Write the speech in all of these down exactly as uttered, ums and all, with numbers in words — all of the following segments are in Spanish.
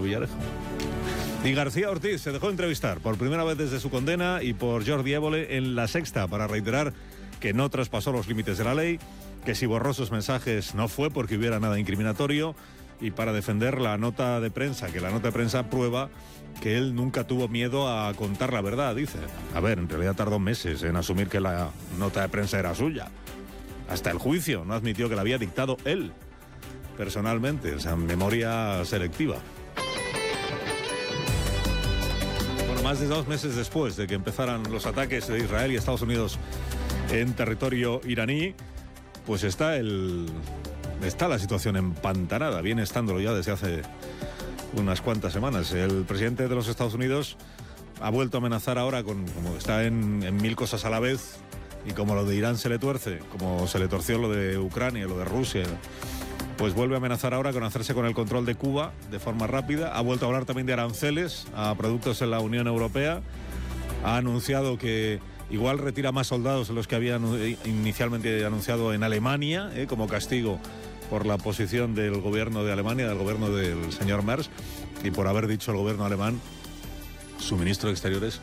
Villarejo. Y García Ortiz se dejó entrevistar por primera vez desde su condena y por Jordi Évole en La Sexta para reiterar que no traspasó los límites de la ley, que si borró sus mensajes no fue porque hubiera nada incriminatorio, y para defender la nota de prensa, que la nota de prensa prueba que él nunca tuvo miedo a contar la verdad, dice. A ver, en realidad tardó meses en asumir que la nota de prensa era suya. Hasta el juicio no admitió que la había dictado él, personalmente, o sea, memoria selectiva. Bueno, más de dos meses después de que empezaran los ataques de Israel y Estados Unidos en territorio iraní, pues está el... está la situación empantanada, viene estándolo ya desde hace unas cuantas semanas. El presidente de los Estados Unidos ha vuelto a amenazar ahora con, como está en, en mil cosas a la vez, y como lo de Irán se le tuerce, como se le torció lo de Ucrania, lo de Rusia, pues vuelve a amenazar ahora con hacerse con el control de Cuba de forma rápida. Ha vuelto a hablar también de aranceles a productos en la Unión Europea. Ha anunciado que igual retira más soldados de los que había inicialmente anunciado en Alemania, eh, como castigo por la posición del gobierno de Alemania, del gobierno del señor Merz, y por haber dicho el gobierno alemán, su ministro de Exteriores,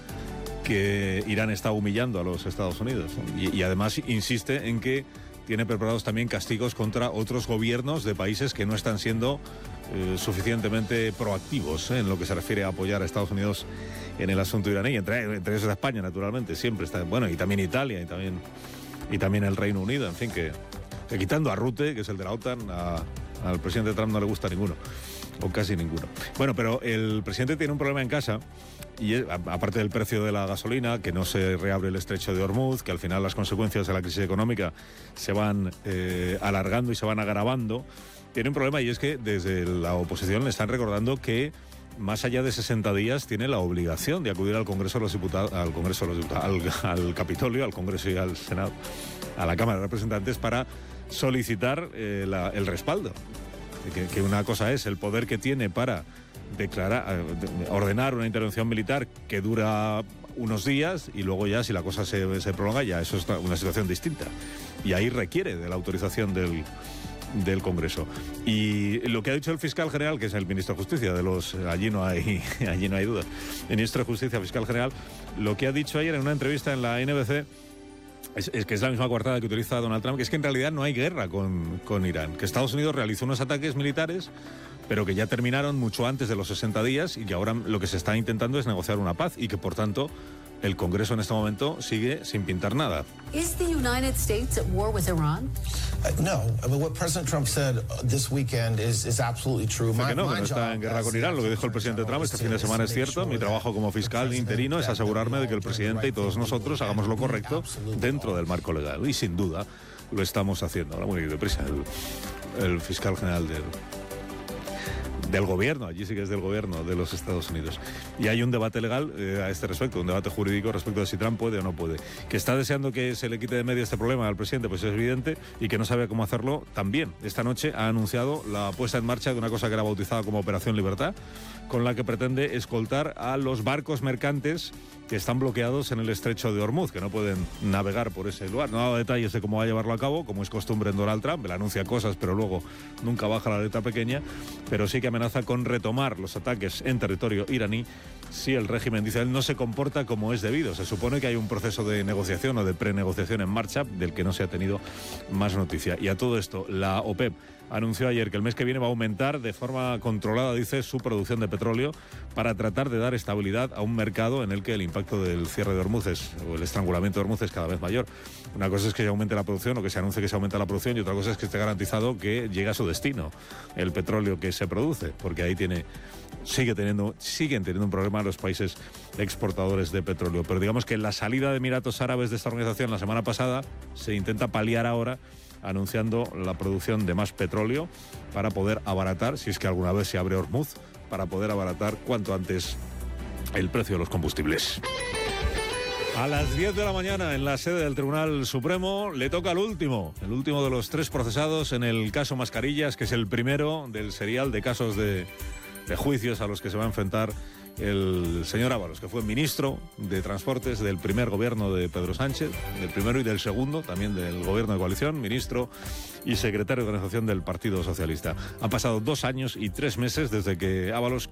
que Irán está humillando a los Estados Unidos. Y, y además insiste en que tiene preparados también castigos contra otros gobiernos de países que no están siendo eh, suficientemente proactivos eh, en lo que se refiere a apoyar a Estados Unidos en el asunto iraní, entre, entre ellos España, naturalmente, siempre está, bueno, y también Italia, y también, y también el Reino Unido, en fin, que, que quitando a Rutte, que es el de la OTAN, a, al presidente Trump no le gusta ninguno, o casi ninguno. Bueno, pero el presidente tiene un problema en casa, y es, aparte del precio de la gasolina, que no se reabre el estrecho de Hormuz, que al final las consecuencias de la crisis económica se van eh, alargando y se van agravando, tiene un problema, y es que desde la oposición le están recordando que más allá de sesenta días tiene la obligación de acudir al Congreso de los Diputados, al Congreso de los Diputados, al, al Capitolio, al Congreso y al Senado, a la Cámara de Representantes, para solicitar eh, la, el respaldo. Que, que una cosa es el poder que tiene para declarar, ordenar una intervención militar que dura unos días, y luego ya si la cosa se, se prolonga, ya eso es una situación distinta. Y ahí requiere de la autorización del del Congreso. Y lo que ha dicho el fiscal general, que es el ministro de Justicia, de los allí no hay allí no hay duda, el ministro de Justicia, fiscal general, lo que ha dicho ayer en una entrevista en la N B C es, es que es la misma coartada que utiliza Donald Trump, que es que en realidad no hay guerra con, con Irán, que Estados Unidos realizó unos ataques militares, pero que ya terminaron mucho antes de los sesenta días, y que ahora lo que se está intentando es negociar una paz, y que por tanto el Congreso en este momento sigue sin pintar nada. Is the United States at war with Iran? Uh, no, I mean, what President Trump said this weekend is, is absolutely true. My, que no, que no está en guerra con Irán. Lo que dijo el presidente Trump este fin de semana es cierto. Mi trabajo como fiscal interino es asegurarme de que el presidente y todos nosotros hagamos lo correcto dentro del marco legal. Y sin duda lo estamos haciendo. Ahora muy deprisa el, el fiscal general del... del gobierno, allí sí que es del gobierno de los Estados Unidos. Y hay un debate legal eh, a este respecto, un debate jurídico respecto de si Trump puede o no puede. Que está deseando que se le quite de medio este problema al presidente, pues es evidente, y que no sabe cómo hacerlo también. Esta noche ha anunciado la puesta en marcha de una cosa que era bautizada como Operación Libertad, con la que pretende escoltar a los barcos mercantes que están bloqueados en el estrecho de Hormuz, que no pueden navegar por ese lugar. No ha dado detalles de cómo va a llevarlo a cabo, como es costumbre en Donald Trump. Él anuncia cosas, pero luego nunca baja la letra pequeña, pero sí que amenaza con retomar los ataques en territorio iraní si el régimen, dice él, no se comporta como es debido. Se supone que hay un proceso de negociación o de prenegociación en marcha, del que no se ha tenido más noticia. Y a todo esto, la OPEP anunció ayer que el mes que viene va a aumentar de forma controlada, dice, su producción de petróleo para tratar de dar estabilidad a un mercado en el que el impacto del cierre de Hormuz es, o el estrangulamiento de Hormuz es cada vez mayor. Una cosa es que se aumente la producción o que se anuncie que se aumenta la producción, y otra cosa es que esté garantizado que llegue a su destino el petróleo que se produce, porque ahí tiene sigue teniendo siguen teniendo un problema los países exportadores de petróleo. Pero digamos que la salida de Emiratos Árabes de esta organización la semana pasada se intenta paliar ahora, anunciando la producción de más petróleo para poder abaratar, si es que alguna vez se abre Hormuz, para poder abaratar cuanto antes el precio de los combustibles. A las diez de la mañana, en la sede del Tribunal Supremo, le toca al último, el último de los tres procesados en el caso Mascarillas, que es el primero del serial de casos de, de juicios a los que se va a enfrentar el señor Ábalos, que fue ministro de Transportes del primer gobierno de Pedro Sánchez, del primero y del segundo, también del gobierno de coalición, ministro y secretario de organización del Partido Socialista. Han pasado dos años y tres meses desde que Ábalos